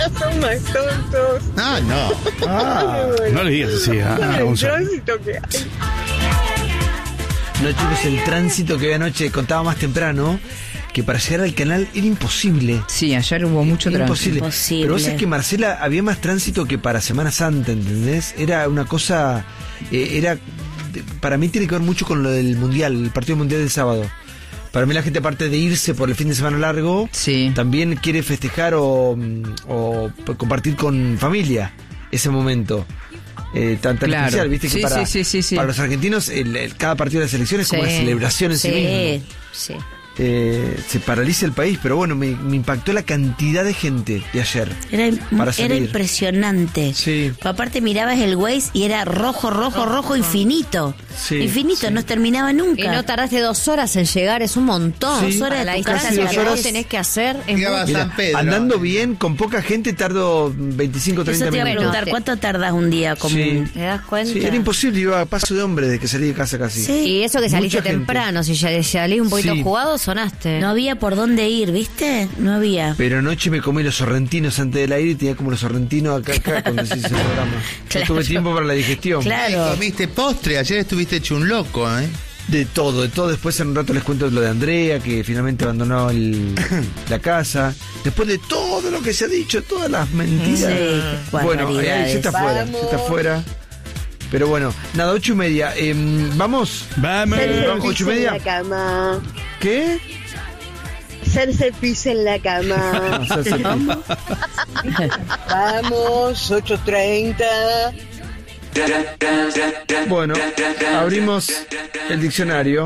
Son más tontos. No le digas así a Gonzalo. No, chicos, el tránsito que vi anoche, contaba más temprano, que para llegar al canal era imposible. Sí, ayer hubo mucho tránsito. Imposible. Pero vos sabés que, Marcela, había más tránsito que para Semana Santa, ¿entendés? Era una cosa... para mí tiene que ver mucho con lo del Mundial, el partido mundial del sábado. Para mí la gente, aparte de irse por el fin de semana largo, también quiere festejar o compartir con familia ese momento. Tan especial, viste, que para los argentinos cada partido de la selección es como una celebración en sí mismo. Sí. Se paraliza el país, pero bueno, me impactó la cantidad de gente de ayer. Era impresionante. Sí. Aparte mirabas el Waze y era rojo, infinito. Sí, infinito, no terminaba nunca. Y no tardaste 2 horas en llegar, es un montón. 2 horas de la distancia que vos tenés que hacer. Mira, andando bien, con poca gente, tardo 25, 30 minutos. Eso te iba a preguntar, ¿cuánto tardás un día común? ¿Te das cuenta? Sí, era imposible, iba a paso de hombre desde que salí de casa casi. Sí. Y eso que saliste Mucha temprano, si ya salís un poquito jugado, sonaste. No había por dónde ir, ¿viste? No había. Pero anoche me comí los sorrentinos antes del aire y tenía como los sorrentinos acá cuando se hizo el programa. No tuve tiempo para la digestión. Claro. Comiste postre, ayer estuviste hecho un loco, ¿eh? De todo. Después en un rato les cuento lo de Andrea, que finalmente abandonó la casa. Después de todo lo que se ha dicho, todas las mentiras. Sí, bueno, ahí se está fuera. Pero bueno, nada, 8:30. ¿Vamos? Vamos. 8:30. En la cama. ¿Qué? Hacerse pis en la cama. Vamos, 8:30. Bueno, abrimos el diccionario.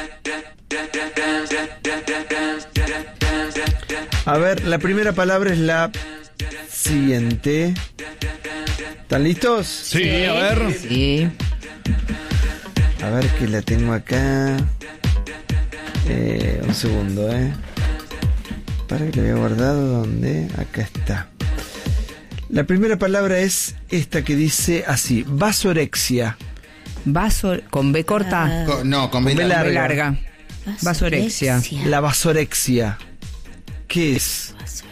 A ver, la primera palabra es la siguiente. ¿Están listos? Sí, a ver. Sí. A ver que la tengo acá. Un segundo, Para que la había guardado. ¿Dónde? Acá está. La primera palabra es esta que dice así: vasorexia. Vaso con B corta. Con B larga. Vasorexia. La vasorexia. ¿Qué es?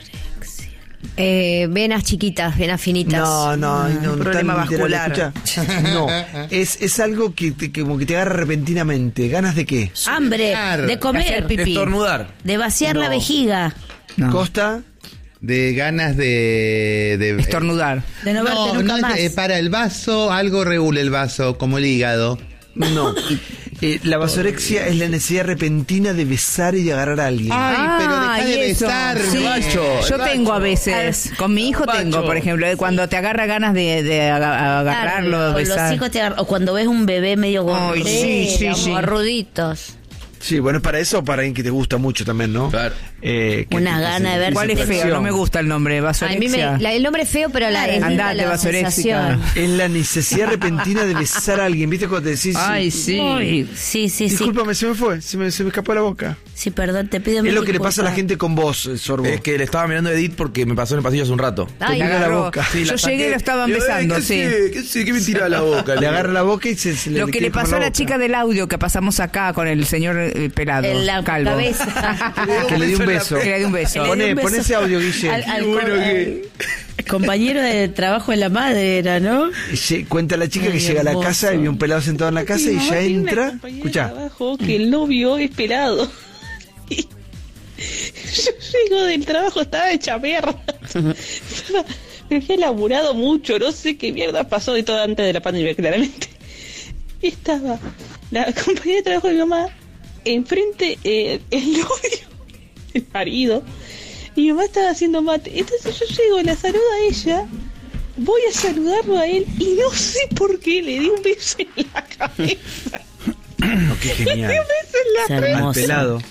Venas chiquitas, venas finitas. No, problema tan literal, vascular. escucha. No, es algo que como que te agarra repentinamente. ¿Ganas de qué? Hambre, de comer, Hacer pipí. Estornudar. de vaciar la vejiga, No. ¿Costa? De ganas de Estornudar. de no verte nunca más. Para el vaso, algo regula el vaso, como el hígado. No. La vasorexia es la necesidad repentina de besar y de agarrar a alguien. Pero dejá de eso. besar, Sí, macho. yo tengo a veces, con mi hijo tengo, por ejemplo, cuando te agarra ganas de agarrarlo, Claro, o besar. los hijos o cuando ves un bebé medio gordo. Ay, sí. Gorruditos. Sí, bueno, es para eso o para alguien que te gusta mucho también, ¿no? Claro. Una gana de ver. ¿Cuál es feo? No me gusta el nombre, A mí vasorexia. el nombre es feo, pero la Andate, la vasorexica. sensación. Es la necesidad repentina de besar a alguien. ¿Viste cuando te decís? Ay, sí. Ay, sí. Discúlpame, se me fue. Se me escapó la boca. Sí, perdón, te pido Es lo que le pasa a la gente con vos, Sorbo. Es que le estaba mirando a Edith porque me pasó en el pasillo hace un rato. Ay, Te mira la agarró. boca. Yo llegué y lo estaban besando, sí. ¿Qué me tira la boca? Le agarra la boca y se Lo que le pasó a la chica del audio que pasamos acá con el señor pelado, En la calvo. cabeza. Que le dio un beso. Que le dio un beso. Pon ese audio, Guille. Al compañero de trabajo de la madre era, ¿no? Cuenta la chica que llega a la casa y vio un pelado sentado en la casa y ya entra. Escucha. Que el novio es pelado. Y yo llego del trabajo, estaba hecha mierda. Me había laburado mucho, no sé qué mierda pasó de todo antes de la pandemia, claramente. Y estaba la compañera de trabajo de mi mamá, enfrente el novio, el marido, y mi mamá estaba haciendo mate. Entonces yo llego, la saludo a ella, voy a saludarlo a él y no sé por qué le di un beso en la cabeza. Qué genial. Le di un beso en la Es frente. Al pelado.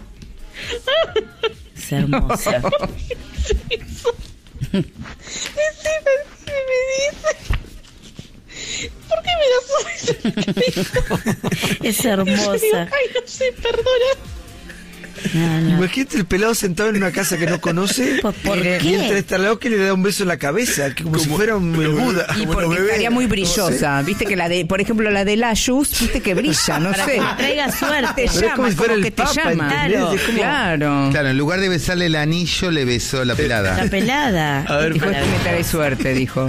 Es hermosa. Me dice, ¿por qué me das un beso en la cabeza? Es Y yo digo, hermosa. ay, no sé, perdona. No. Imagínate el pelado sentado en una casa que no conoce. ¿Por qué? Mientras está al lado que le da un beso en la cabeza, como si fuera un Buda. Y porque estaría muy brillosa. Viste que por ejemplo, la de Layus, viste que brilla, no Para sé. que te traiga suerte. Te Pero es como llama, si fuera como el que te Papa, llama. ¿entendés? Es como- Claro. Claro, en lugar de besarle el anillo, le besó la pelada. La pelada. A ver, Dijo, esto me trae suerte, dijo.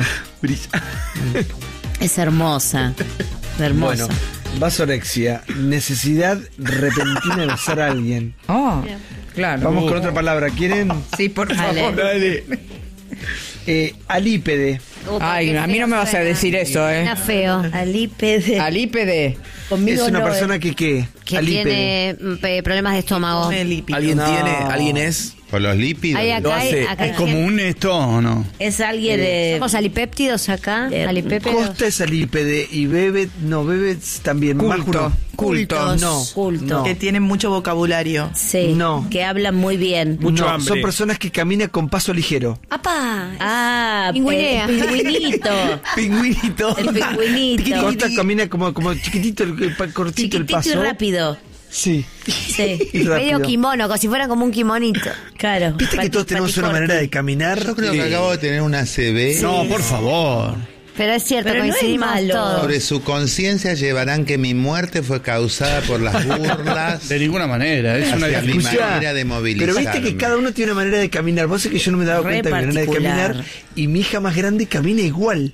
Es hermosa. Hermosa. Bueno, vasorexia, necesidad repentina de besar a alguien. Oh, claro. Vamos con otra palabra, ¿quieren? Sí, por Dale. favor. Dale. Alípede. Ay, a mí no me vas a decir eso, Suena feo. Alípede. Alípede. Conmigo Es una no, persona que ¿qué? Que Alípede. tiene problemas de estómago. ¿Alguien No. tiene? ¿Alguien es? Por los lípidos. Hay Lo acá, hace. acá hay ¿Es gente- común esto o no? Es alguien de... Somos alipéptidos acá. Alipéptidos. Costa es alípede y Bebe, no, Bebe también. Culto. Májuro. Culto. No. Culto. No. Que tienen mucho vocabulario. Sí. No. Que hablan muy bien. Mucho No, hambre. son personas que caminan con paso ligero. ¡Apa! Ah, Pingüinea. pingüinito. Pingüinito. El pingüinito. Costa camina como chiquitito, cortito el Chiquitito paso. y rápido. Sí. Sí. Y rápido. Medio kimono, como si fuera como un kimonito. Claro. ¿Viste que todos tenemos una manera de caminar? Yo creo que acabo de tener una CB. No, por favor. Pero es cierto, Pero no es coincidimos malo. todos. Sobre su conciencia llevarán que mi muerte fue causada por las burlas De ninguna manera. Es una hacia mi discusión. manera de movilizarme. Pero viste que cada uno tiene una manera de caminar. Vos sé que yo no me daba Re cuenta de mi manera de particular. caminar. Y mi hija más grande camina igual.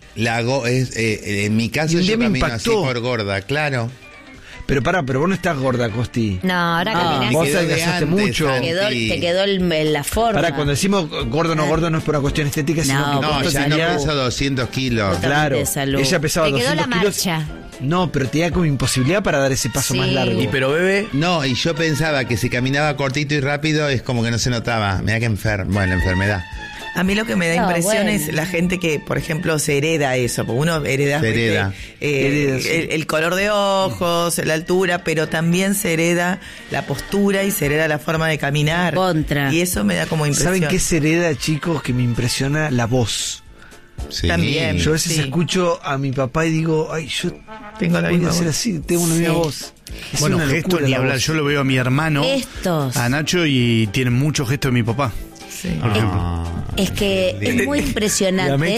En mi caso Y un día yo me camino impactó. así por gorda, claro. Pero pero vos no estás gorda, Costi. No, ahora caminás. Vos Me quedó de adelgazaste antes, mucho. Santi. Te quedó la forma. Para cuando decimos gordo no gordo no es por una cuestión estética, sino No, que No, Costa ya no tenía- peso 200 kilos. Claro, de salud. ella pesaba Te quedó 200 la kilos. marcha. No, pero tenía como imposibilidad para dar ese paso Sí. más largo. Y pero bebé. No, y yo pensaba que si caminaba cortito y rápido es como que no se notaba. Mirá que bueno, enfermedad. A mí lo que me da No, impresión bueno. es la gente que, por ejemplo, se hereda eso. Porque uno hereda, Se hereda. Hereda, sí. el color de ojos, la altura, pero también se hereda la postura y se hereda la forma de caminar. Contra. Y eso me da como impresión. ¿Saben qué se hereda, chicos? Que me impresiona la voz. Sí. También. Yo a veces Sí. escucho a mi papá y digo, ay, yo Tengo la voy misma a ser voz. así, tengo una misma voz. Es Bueno, una gestos locura ni la hablar. voz. Yo lo veo a mi hermano, Estos. a Nacho, y tiene muchos gestos de mi papá. Sí. Por ejemplo. Es que es muy impresionante.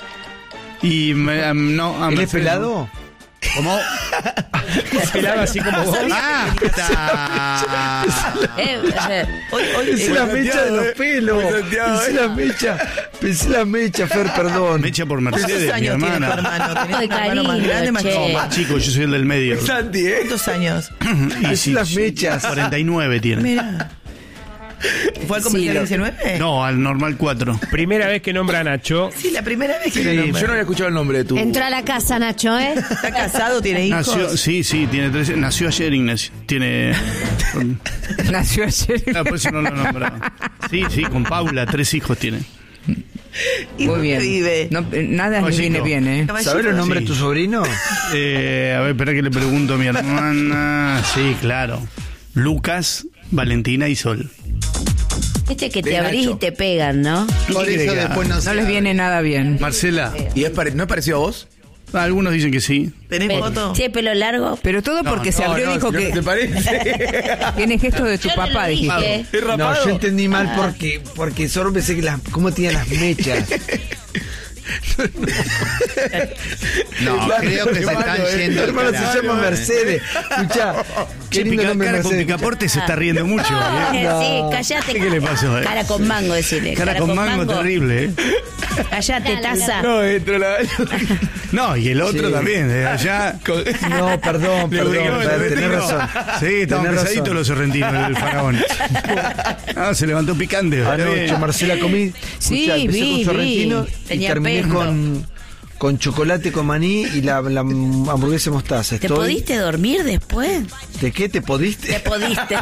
Y no, ¿Él es pelado? ¿Cómo? Es pelado así como vos. Pensé la mecha de los pelos. Pensé la mecha. Pensé la mecha, Fer, perdón. Mecha por ¿Cuántos Mercedes, mi años tiene tu hermana. hermano? ¿Tenés Ay, un hermano más cariño, grande, más che. chico? Más chico, yo soy el del medio. ¿Cuántos años? Y Es las mechas. 49 tiene. Mira. ¿Fue al comercial 19? No, al normal 4. Primera vez que nombra a Nacho. Sí, la primera vez que Sí, lo nombra. yo no había escuchado el nombre de tu. Entró a la casa, Nacho, ¿eh? ¿Está casado? ¿Tiene hijos? Nació, sí, tiene 13. Nació ayer, Ignacio. Tiene. Nació ayer. Ah, por eso no lo nombraba. Sí, con Paula, 3 hijos tiene. ¿Y Muy dónde bien. vive? No, nada le Oye, viene no. bien, ¿eh? Caballito. ¿Sabés los nombres Sí. de tu sobrino? A ver, espera que le pregunto a mi hermana. Sí, claro. Lucas, Valentina y Sol. Viste que te abrís y te pegan, ¿no? Por eso después no No les viene nada bien. Marcela, ¿Y no es parecido a vos? algunos dicen que sí. ¿Tenés foto? Tiene pelo largo. Pero todo porque se abrió y dijo que ¿Te parece? tiene gestos de tu Yo no papá, lo dijiste. dije. ¿Es rapado? No, yo entendí mal porque solo pensé que cómo tenían las mechas. No, creo que se están yendo. al Hermano, se carajo, llama Mercedes. Escuchá, qué lindo nombre Cara con Mercedes. picaporte se está riendo mucho. ¿eh? Sí, callate. ¿Qué le pasó, Cara con mango, decirle. Cara con mango terrible, ¿eh? Callate, taza. No, entró la. No, y el otro Sí. también, de allá. No, perdón, Le ubicó, Fer, le tenés ubicó. razón. Sí, estaban Tenés pesaditos razón. los sorrentinos del faraón. Ah, se levantó picante. está Anoche, bien. Marcela, comí. Sí, Escuchá, empecé vi, con sorrentino vi. y Tenía terminé pesto. con chocolate con maní y la hamburguesa de mostaza. ¿Te pudiste dormir después? ¿De qué te pudiste? Te pudiste.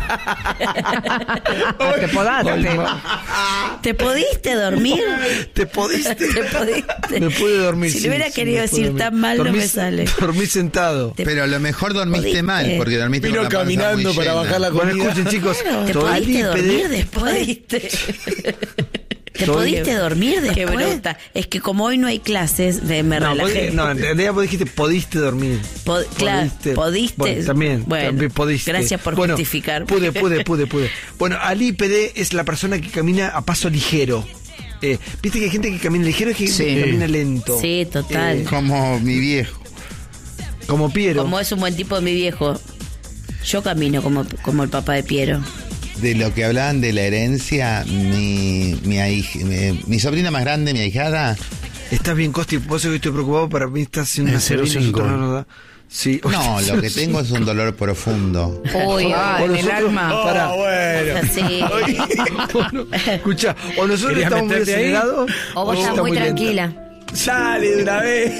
Te podaste. ¿Te pudiste dormir? ¿Te pudiste? Te pudiste. Me pude dormir. Si sí, le hubiera sí, querido me pude decir dormir. tan mal, no Dormí- me sale. Dormí sentado. Pero a lo mejor dormiste ¿Pudiste? mal, porque dormiste Vino con la panza caminando muy para llena. bajar la Bueno, comida. escuchen, chicos. ¿Te todo pudiste alípede- dormir después? ¿Te pudiste dormir después? Qué bruta. Es que como hoy no hay clases, me relajé. En realidad vos dijiste pudiste dormir. Claro, pudiste. Bueno, también pudiste. Gracias por justificar. Pude. Bueno, alípede es la persona que camina a paso ligero. Viste que hay gente que camina ligero y hay gente que camina lento. Sí, total. Como mi viejo. Como Piero. Como es un buen tipo de mi viejo. Yo camino como el papá de Piero. De lo que hablaban de la herencia, mi sobrina más grande, mi ahijada. Estás bien, Costi, vos sabés que estoy preocupado, para mí estás haciendo una 0,5. Sí. No, lo que tengo es un dolor profundo. Uy, en el alma. Bueno. Sí. Escucha, o nosotros estamos muy acelerados, o vos estás muy tranquila. Dale de una vez.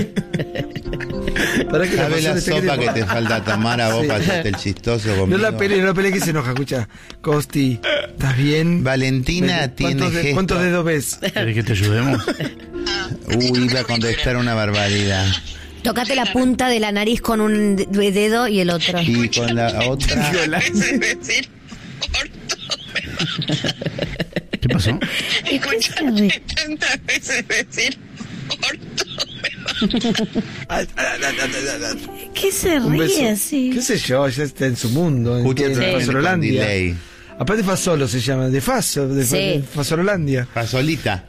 ¿Sabes la sopa que te falta tomar a vos para hacerte el chistoso conmigo? No la pelees que se enoja, escucha. Costi, ¿estás bien? Valentina tiene gestos. ¿Cuántos dedos ves? ¿Querés que te ayudemos? Iba a contestar una barbaridad. Tócate la punta de la nariz con un dedo y el otro. Y con la otra... ¿Qué pasó? Escuchaste tantas veces decir ¿Qué se ríe así? ¿Qué sé yo? Ya está en su mundo. Escucha, En Fasololandia. Aparte Fasolo se llama, de Fasololandia. Fasolita.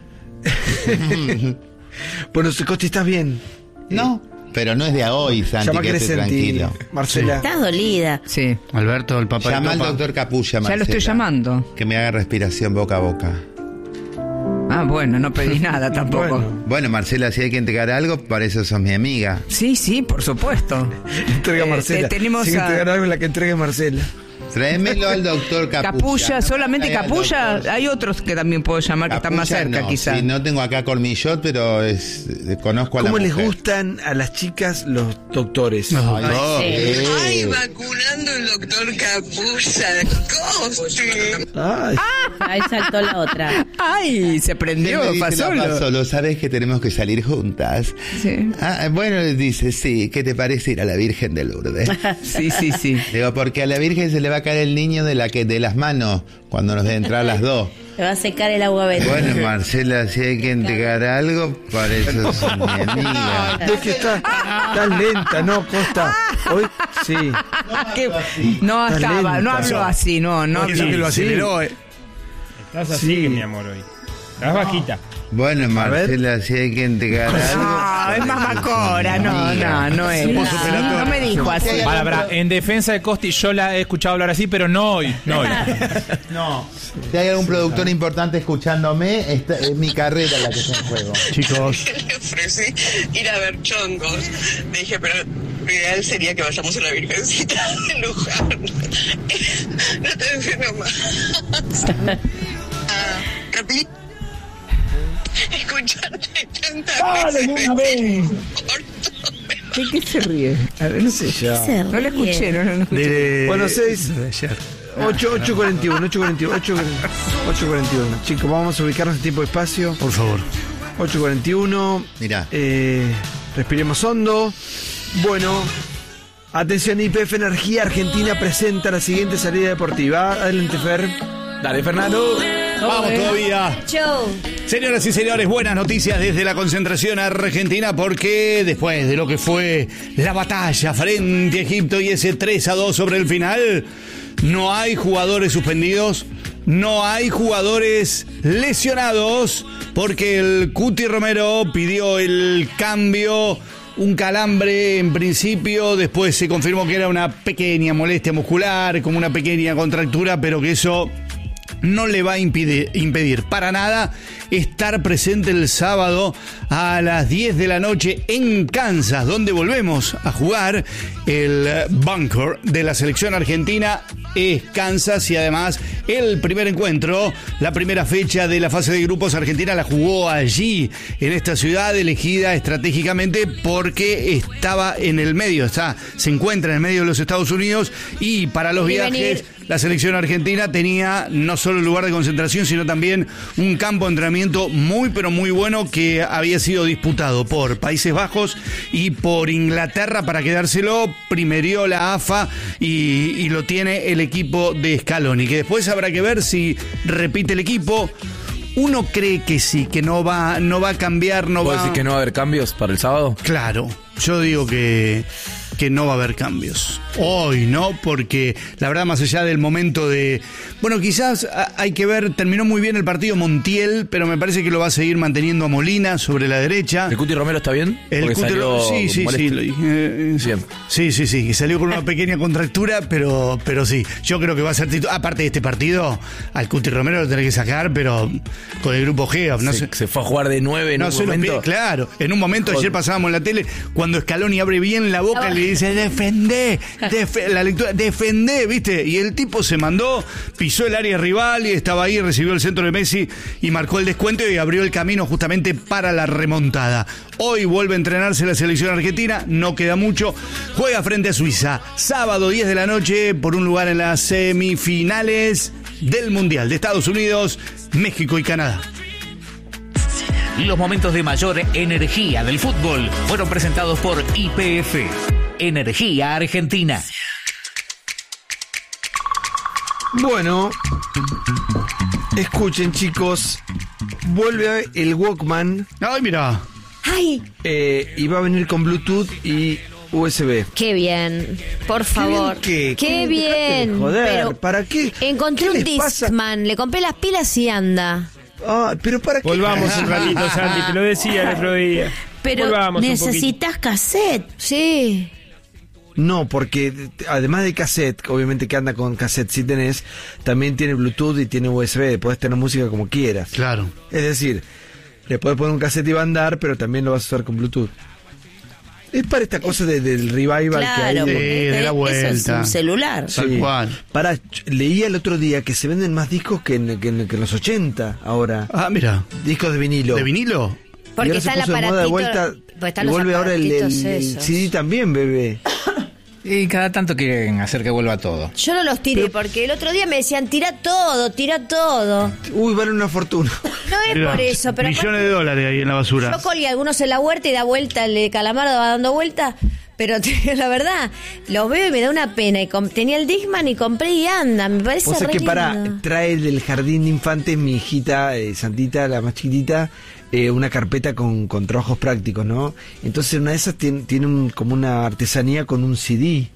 Bueno, Costi, ¿estás bien? No, pero no es de hoy, Santi, que esté tranquilo. Marcela. Estás dolida. Sí. Alberto, el papá Llama de al Topa. doctor Capulla, Marcela. Ya lo estoy llamando. Que me haga respiración boca a boca. Ah, bueno, no pedí nada tampoco. Bueno, Marcela, si hay que entregar algo, para eso sos mi amiga. Sí, por supuesto. Entrega Marcela. Tenemos si hay que a... entregar algo, la que entregue Marcela. Tráemelo al doctor Capulla. Capulla, solamente Traiga al Capulla. doctor. Hay otros que también puedo llamar que están más cerca, no, quizás. Sí, no tengo acá Cormillot, pero conozco a la ¿Cómo les mujer. gustan a las chicas los doctores? Ay, vacunando el doctor Capulla. Costi. Ay. Ahí saltó la otra. Ay, se prendió, Fasolo. Solo sabes que tenemos que salir juntas. Sí. Bueno, dice, sí, ¿qué te parece ir a la Virgen de Lourdes? Sí. Digo, porque a la Virgen se le va a caer el niño de las manos cuando nos de entrar las dos. Le va a secar el agua bendita. Bueno, Marcela, si hay que entregar algo, para eso es mi amiga. Es que está tan lenta, ¿no, Costa? Hoy sí. No Está estaba, lenta. no habló así, no. Eso que lo aceleró, Estás así, mi amor, hoy. Estás bajita. Bueno, Marcela, si hay que entregar algo. No, es mamacora, no es. No me dijo así. Para, en defensa de Costi, yo la he escuchado hablar así, pero no hoy. No. Si hay algún productor importante escuchándome, es mi carrera la que está en juego. Chicos, Le ofrecí ir a ver chongos. Le dije, pero lo ideal sería que vayamos a la Virgencita de Luján. No te entiendo más. Capi, escucharte tantas veces. ¿Qué se ríe? A ver, no sé. No lo escuché, no escuché. Bueno, 6. 8:41. Chicos, vamos a ubicarnos en tiempo y espacio. por favor. 8:41. Mirá. Respiremos hondo. Bueno, atención, YPF Energía Argentina presenta la siguiente salida deportiva. Adelante, Fer. Dale, Fernando. Vamos todavía. Show. Señoras y señores, buenas noticias desde la concentración argentina, porque después de lo que fue la batalla frente a Egipto y ese 3-2 sobre el final, no hay jugadores suspendidos, no hay jugadores lesionados, porque el Cuti Romero pidió el cambio. Un calambre en principio, después se confirmó que era una pequeña molestia muscular, como una pequeña contractura, pero que eso no le va a impedir para nada estar presente el sábado a las 10 de la noche en Kansas, donde volvemos a jugar. El bunker de la selección argentina es Kansas, y además el primer encuentro, la primera fecha de la fase de grupos, Argentina la jugó allí, en esta ciudad elegida estratégicamente porque estaba en el medio, se encuentra en el medio de los Estados Unidos, y para los viajes la selección argentina tenía no solo lugar de concentración, sino también un campo de entrenamiento muy pero muy bueno, que había sido disputado por Países Bajos y por Inglaterra para quedárselo. Primerió la AFA y lo tiene el equipo de Scaloni, que después habrá que ver si repite el equipo uno cree que sí, que no va a cambiar, no ¿Vos va... decís que no va a haber cambios para el sábado? Claro, yo digo que no va a haber cambios. Hoy, ¿no? Porque la verdad, más allá del momento de... Bueno, quizás hay que ver, terminó muy bien el partido Montiel, pero me parece que lo va a seguir manteniendo a Molina sobre la derecha. ¿El Cuti Romero está bien? El Porque Cuti salió sí, lo dije. Sí, que salió con una pequeña contractura, pero sí, yo creo que va a ser titular. Aparte de este partido, al Cuti Romero lo tenés que sacar, pero con el grupo G. No se fue a jugar de 9 en un momento. Claro, en un momento, ayer pasábamos en la tele, cuando Scaloni abre bien la boca y le dice, defendé, la lectura, defendé, ¿viste? Y el tipo se mandó, pisó el área rival y estaba ahí, recibió el centro de Messi y marcó el descuento y abrió el camino justamente para la remontada. Hoy vuelve a entrenarse la selección argentina, no queda mucho, juega frente a Suiza, sábado 10 de la noche por un lugar en las semifinales del Mundial de Estados Unidos, México y Canadá. Los momentos de mayor energía del fútbol fueron presentados por YPF, Energía Argentina. Bueno, escuchen, chicos, vuelve el Walkman. Ay, mira. Ay, y va a venir con Bluetooth y USB. qué bien, por favor. Qué bien. Joder, pero ¿para qué? encontré ¿Qué un les pasa? Discman, le compré las pilas y anda. Ah, pero ¿para qué? Volvamos un ratito, Santi, te lo decía el otro día. Pero Volvamos un necesitas cassette. Sí. No, porque además de cassette, obviamente que anda con cassette si tenés, también tiene Bluetooth y tiene USB, podés tener música como quieras. Claro. Es decir, le podés poner un cassette y va a andar, pero también lo vas a usar con Bluetooth. Es para esta cosa del revival que hay. Claro, de la vuelta. eso es un celular. Tal cual. Leía el otro día que se venden más discos que en los 80 ahora. Ah, mira. Discos de vinilo. ¿De vinilo? Porque Y ahora está se el puso de moda de aparatito. vuelta, pues están y los vuelve ahora el aparatitos esos. CD también, bebé. Y cada tanto quieren hacer que vuelva todo. Yo no los tiré porque el otro día me decían, tira todo. Uy, vale una fortuna. No es Mirá, por eso, pero millones de dólares ahí en la basura. yo colgué algunos en la huerta y da vuelta, el de Calamardo va dando vuelta, pero la verdad, los veo y me da una pena. Y tenía el Discman y compré y anda, me parece O sea re que lindo. trae del jardín de infantes mi hijita, Santita, la más chiquitita, una carpeta con trabajos prácticos, ¿no? Entonces una de esas tiene como una artesanía con un CD.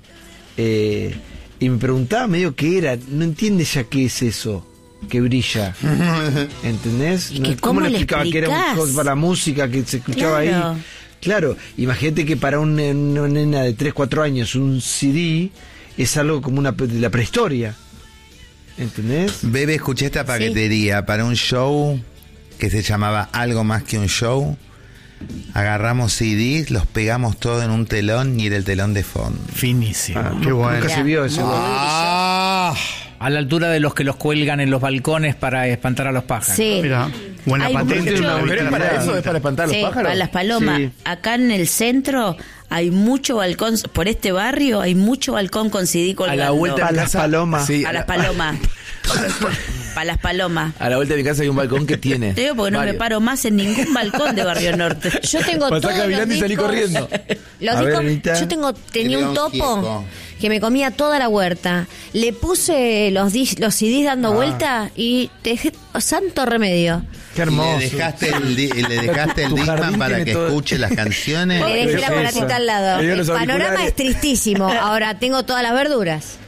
Y me preguntaba medio qué era, no entiende ya qué es eso, que brilla. ¿Entendés? ¿Y que ¿Cómo cómo le le explicaba que era explicás? cosa para la música que se escuchaba Claro. ahí? Claro, imagínate que para una nena de 3, 4 años un CD es algo como de la prehistoria. ¿Entendés? Bebe, escuché esta paquetería para un show que se llamaba Algo Más que un Show. Agarramos CDs, los pegamos todo en un telón y era el telón de fondo. Finísimo. Qué bueno. Nunca se vio eso. A la altura de los que los cuelgan en los balcones para espantar a los pájaros. Sí. Mira. O en la Hay patente de mucho- una ¿Pero es para eso? ¿Es para espantar a los Sí, pájaros? para las palomas. Sí. Acá en el centro hay mucho balcón, por este barrio hay mucho balcón con CD colgando. A la vuelta Para de las casa, palomas. sí, A las palomas. Para las palomas. a la vuelta de mi casa hay un balcón que tiene. Te digo porque no me varios. paro más en ningún balcón de Barrio Norte. Yo tengo Pasá todos los caminando y salí discos. corriendo. Los A ver, discos, Anita. yo tenía un León topo Gieco. que me comía toda la huerta. Le puse los CDs dando vuelta y dejé santo remedio. Qué hermoso. Le dejaste el Tu Discman jardín para tiene que todo. escuche las canciones. Le dejé el aparatito al lado. Le dio El los panorama auriculares. es tristísimo. Ahora tengo todas las verduras.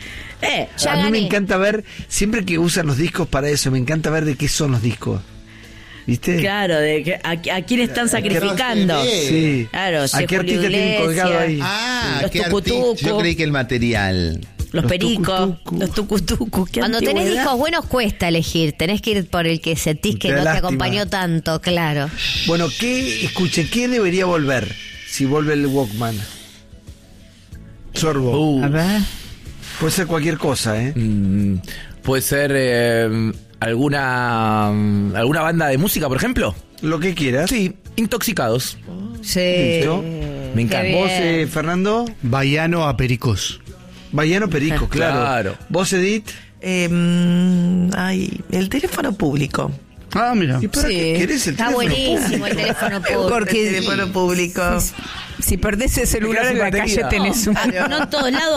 Ya A mí me gané. encanta ver, siempre que usan los discos para eso, me encanta ver de qué son los discos. ¿Viste? Claro, de que a quién están sacrificando. Sí. Claro, ¿A si qué Julio artista tienen colgado Iglesias, ahí? Ah, Los qué tucutucos. artista. Yo creí que el material. los pericos, tucutucu. los tucutucus. qué Cuando tenés antigüedad. discos buenos cuesta elegir. Tenés que ir por el que sentís que Te da no te lástima. acompañó tanto, claro. Bueno, escuche, ¿qué debería volver si vuelve el Walkman? Sorbo. A ver. Puede ser cualquier cosa, ¿eh? Puede ser alguna banda de música, por ejemplo. Lo que quieras. Sí, Intoxicados. Sí. ¿Listo? Me encanta. Qué bien. ¿Vos, Fernando? Baiano a Pericos. Baiano Perico, claro. Claro. ¿Vos, Edith? Ay, el teléfono público. Ah, mira. ¿Y para Sí. qué querés el Está teléfono buenísimo público? el teléfono público. Porque El teléfono público. si perdés el celular en la calle tenés un... No en todos lados